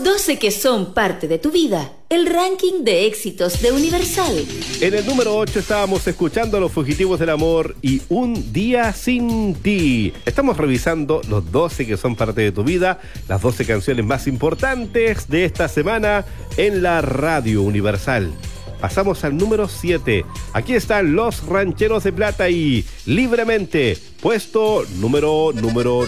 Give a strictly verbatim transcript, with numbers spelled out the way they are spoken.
doce que son parte de tu vida. El ranking de éxitos de Universal. En el número ocho estábamos escuchando a Los Fugitivos del Amor y Un Día Sin Ti. Estamos revisando los doce que son parte de tu vida, las doce canciones más importantes de esta semana en la radio Universal. Pasamos al número siete. Aquí están Los Rancheros de Plata y Libremente, puesto número número